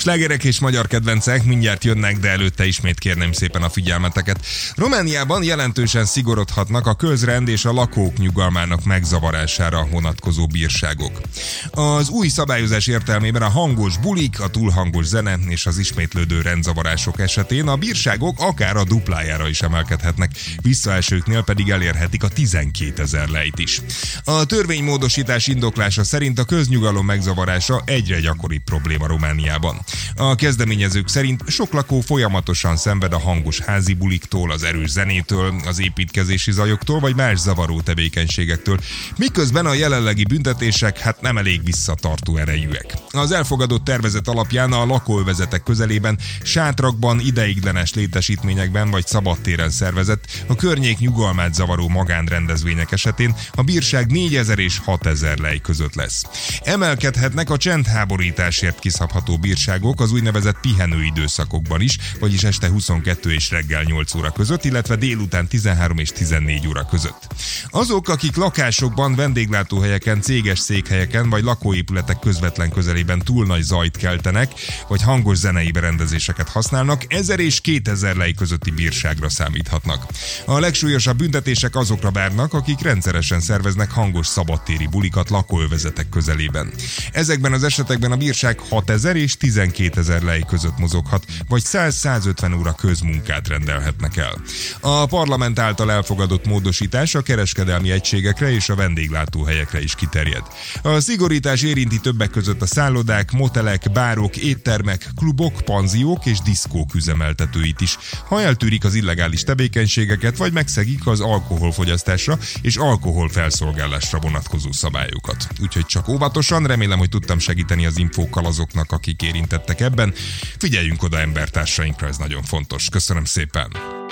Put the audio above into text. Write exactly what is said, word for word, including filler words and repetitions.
Slágerek és magyar kedvencek mindjárt jönnek, de előtte ismét kérném szépen a figyelmeteket. Romániában jelentősen szigorodhatnak a közrend és a lakók nyugalmának megzavarására vonatkozó bírságok. Az új szabályozás értelmében a hangos bulik, a túl hangos zene és az ismétlődő rendzavarások esetén a bírságok akár a duplájára is emelkedhetnek, visszaesőknél pedig elérhetik a tizenkétezer lejt is. A törvénymódosítás indoklása szerint a köznyugalom megzavarása egyre gyakoribb probléma Romániában. A kezdeményezők szerint sok lakó folyamatosan szenved a hangos házi buliktól, az erős zenétől, az építkezési zajoktól vagy más zavaró tevékenységektől, miközben a jelenlegi büntetések hát nem elég visszatartó erejűek. Az elfogadott tervezet alapján a lakóövezetek közelében, sátrakban, ideiglenes létesítményekben vagy szabadtéren szervezett, a környék nyugalmát zavaró magánrendezvények esetén a bírság négyezer és hatezer lej között lesz. Emelkedhetnek a csendháborításért kiszabható bírságok az úgynevezett pihenőidőszakokban is, vagyis este huszonkettő és reggel nyolc óra között, illetve délután tizenhárom és tizennégy óra között. Azok, akik lakásokban, vendéglátóhelyeken, céges székhelyeken vagy lakóépületek közvetlen közelében túl nagy zajt keltenek, vagy hangos zenei berendezéseket használnak, ezer és kétezer lej közötti bírságra számíthatnak. A legsúlyosabb büntetések azokra várnak, akik rendszeresen szerveznek hangos szabadtéri bulikat lakóövezetek közelében. Ezekben az esetekben a bírság hatezer és tizenkétezer lej között mozoghat, vagy száz-százötven óra közmunkát rendelhetnek el. A parlament által elfogadott módosítás a kereskedelmi egységekre és a vendéglátóhelyekre is kiterjed. A szigorítás érinti többek között a szállodák, motelek, bárok, éttermek, klubok, panziók és diszkók üzemeltetőit is, ha eltűrik az illegális tevékenységeket, vagy megszegik az alkoholfogyasztásra és alkoholfelszolgálásra vonatkozó szabályokat. Úgyhogy csak óvatosan, remélem, hogy tudtam segíteni az infókkal azoknak, akik érintettek ebben. Figyeljünk oda embertársainkra, ez nagyon fontos. Köszönöm szépen!